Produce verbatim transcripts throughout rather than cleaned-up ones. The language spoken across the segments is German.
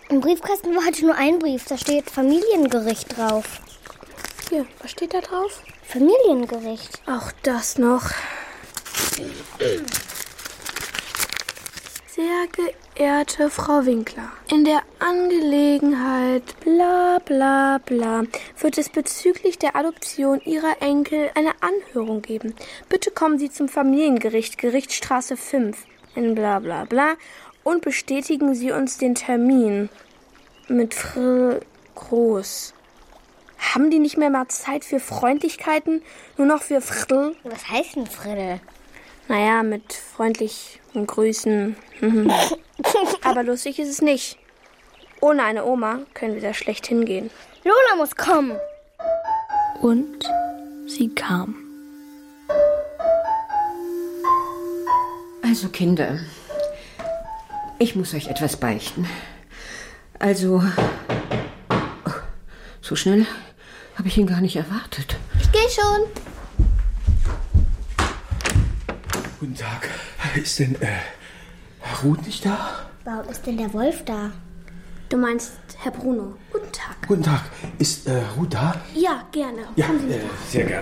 Im Briefkasten war heute nur ein Brief. Da steht Familiengericht drauf. Hier, was steht da drauf? Familiengericht. Auch das noch. Sehr geehrte Frau Winkler, in der Angelegenheit bla bla bla wird es bezüglich der Adoption Ihrer Enkel eine Anhörung geben. Bitte kommen Sie zum Familiengericht, Gerichtsstraße fünf in bla bla bla und bestätigen Sie uns den Termin mit Fr Groß. Haben die nicht mehr mal Zeit für Freundlichkeiten, nur noch für Friddl? Was heißt denn Friddl? Naja, mit freundlichen Grüßen. Aber lustig ist es nicht. Ohne eine Oma können wir da schlecht hingehen. Lola muss kommen. Und sie kam. Also Kinder, ich muss euch etwas beichten. Also, oh, so schnell habe ich ihn gar nicht erwartet. Ich gehe schon. Guten Tag. Ist denn äh, Ruth nicht da? Warum ist denn der Wolf da? Du meinst Herr Bruno. Guten Tag. Guten Tag. Ist äh, Ruth da? Ja, gerne. Ja, Kommen Sie mit. äh, sehr gern.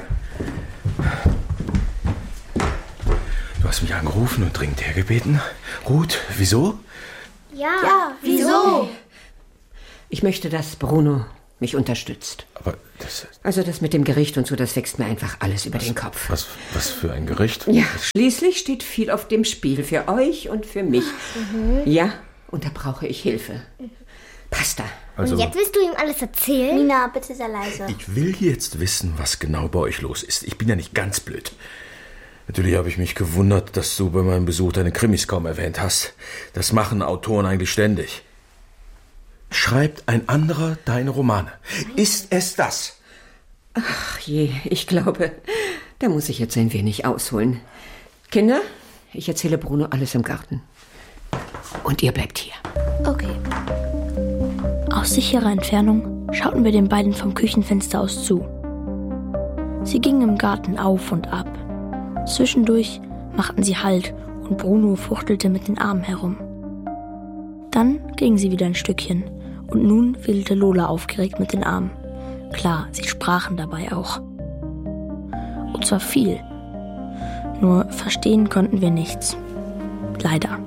Du hast mich angerufen und dringend hergebeten. Ruth, wieso? Ja, Ja, wieso? Ich möchte, dass Bruno mich unterstützt. Aber das... Also das mit dem Gericht und so, das wächst mir einfach alles über was, den Kopf. Was, was für ein Gericht? Ja, schließlich steht viel auf dem Spiel für euch und für mich. Mhm. Ja, und da brauche ich Hilfe. Passt da. Also, und jetzt willst du ihm alles erzählen? Nina, bitte sehr leise. ich will jetzt wissen, was genau bei euch los ist. Ich bin ja nicht ganz blöd. Natürlich habe ich mich gewundert, dass du bei meinem Besuch deine Krimis kaum erwähnt hast. Das machen Autoren eigentlich ständig. Schreibt ein anderer deine Romane? Ist es das? Ach je, ich glaube, da muss ich jetzt ein wenig ausholen. Kinder, ich erzähle Bruno alles im Garten. Und ihr bleibt hier. Okay. Aus sicherer Entfernung schauten wir den beiden vom Küchenfenster aus zu. Sie gingen im Garten auf und ab. Zwischendurch machten sie Halt und Bruno fuchtelte mit den Armen herum. Dann gingen sie wieder ein Stückchen und nun wedelte Lola aufgeregt mit den Armen. Klar, sie sprachen dabei auch. Und zwar viel. Nur verstehen konnten wir nichts. Leider.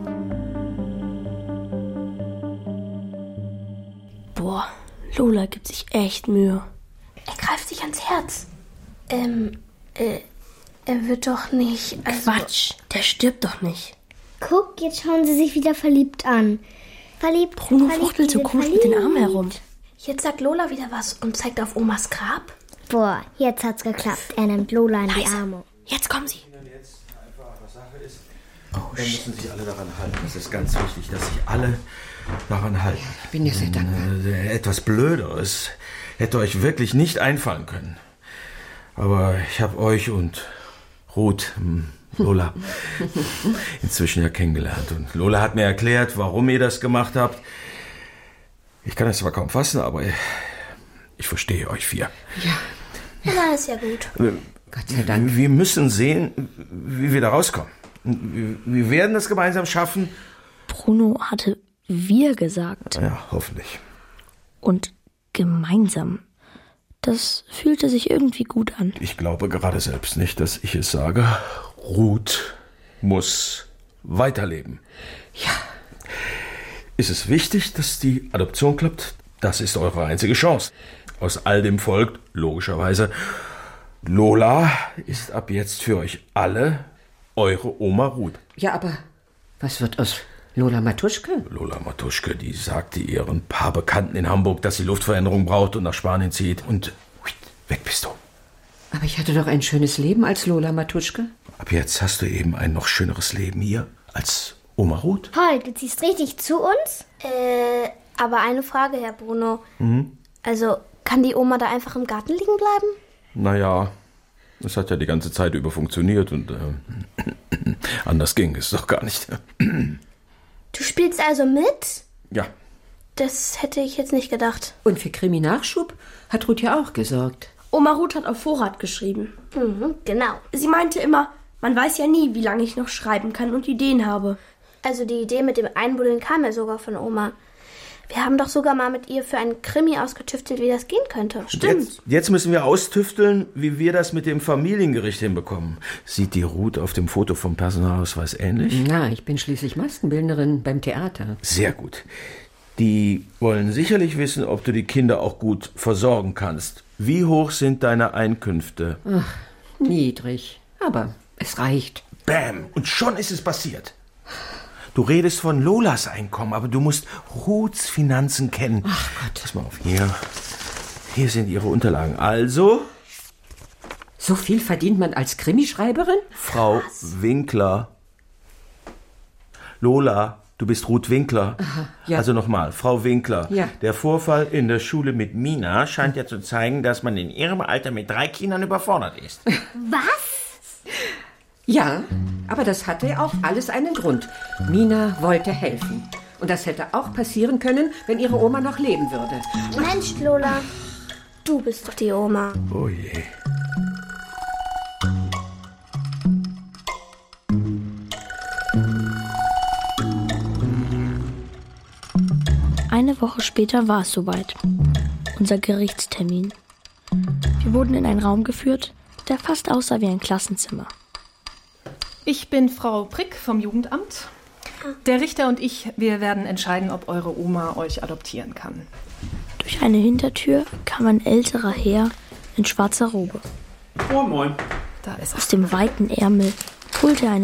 Boah, Lola gibt sich echt Mühe. Er greift sich ans Herz. Ähm, äh, er wird doch nicht... Also Quatsch, der stirbt doch nicht. Guck, jetzt schauen sie sich wieder verliebt an. Verliebt, Bruno verliebt, fuchtelt so die sind komisch mit den verliebt. Armen herum. Jetzt sagt Lola wieder was und zeigt auf Omas Grab. Boah, jetzt hat's geklappt. Er nimmt Lola in die Leise. Arme. Jetzt kommen sie. Oh, dann müssen sich alle daran halten. Es ist ganz wichtig, dass sich alle daran halten. Ich bin dir sehr dankbar. Äh, Etwas Blöderes hätte euch wirklich nicht einfallen können. Aber ich habe euch und Ruth, hm, Lola, inzwischen ja kennengelernt. Und Lola hat mir erklärt, warum ihr das gemacht habt. Ich kann es zwar kaum fassen, aber ich verstehe euch vier. Ja, ja ist ja gut. Gott sei Dank. Wir müssen sehen, wie wir da rauskommen. Wir werden das gemeinsam schaffen. Bruno hatte wir gesagt. Ja, hoffentlich. Und gemeinsam. Das fühlte sich irgendwie gut an. Ich glaube gerade selbst nicht, dass ich es sage. Ruth muss weiterleben. Ja. Ist es wichtig, dass die Adoption klappt? Das ist eure einzige Chance. Aus all dem folgt, logischerweise, Lola ist ab jetzt für euch alle eure Oma Ruth. Ja, aber was wird aus Lola Matuschke? Lola Matuschke, die sagte ihren paar Bekannten in Hamburg, dass sie Luftveränderung braucht und nach Spanien zieht. Und hui, weg bist du. Aber ich hatte doch ein schönes Leben als Lola Matuschke. Ab jetzt hast du eben ein noch schöneres Leben hier als Oma Ruth. Paul, du ziehst richtig zu uns? Äh, aber eine Frage, Herr Bruno. Mhm. Also, kann die Oma da einfach im Garten liegen bleiben? Naja, es hat ja die ganze Zeit über funktioniert und äh, anders ging es doch gar nicht. Du spielst also mit? Ja. Das hätte ich jetzt nicht gedacht. Und für Kriminalschub hat Ruth ja auch gesorgt. Oma Ruth hat auf Vorrat geschrieben. Mhm, genau. Sie meinte immer, man weiß ja nie, wie lange ich noch schreiben kann und Ideen habe. Also die Idee mit dem Einbuddeln kam ja sogar von Oma. Wir haben doch sogar mal mit ihr für einen Krimi ausgetüftelt, wie das gehen könnte. Stimmt. Jetzt, jetzt müssen wir austüfteln, wie wir das mit dem Familiengericht hinbekommen. Sieht die Ruth auf dem Foto vom Personalausweis ähnlich? Na, ich bin schließlich Maskenbildnerin beim Theater. Sehr gut. Die wollen sicherlich wissen, ob du die Kinder auch gut versorgen kannst. Wie hoch sind deine Einkünfte? Ach, niedrig. Aber es reicht. Bäm! Und schon ist es passiert. Du redest von Lolas Einkommen, aber du musst Ruths Finanzen kennen. Ach Gott. Pass mal auf, hier. Hier sind ihre Unterlagen. Also... So viel verdient man als Krimischreiberin? Frau Was? Winkler. Lola, du bist Ruth Winkler. Aha, ja. Also nochmal, Frau Winkler. Ja. Der Vorfall in der Schule mit Mina scheint ja zu zeigen, dass man in ihrem Alter mit drei Kindern überfordert ist. Was? Ja, aber das hatte auch alles einen Grund. Mina wollte helfen. Und das hätte auch passieren können, wenn ihre Oma noch leben würde. Mensch, Lola, du bist doch die Oma. Oh je. Eine Woche später war es soweit. Unser Gerichtstermin. Wir wurden in einen Raum geführt, der fast aussah wie ein Klassenzimmer. Ich bin Frau Prick vom Jugendamt. Der Richter und ich, wir werden entscheiden, ob eure Oma euch adoptieren kann. Durch eine Hintertür kam ein älterer Herr in schwarzer Robe. Moin, moin. Da ist Aus dem weiten Ärmel holte er eine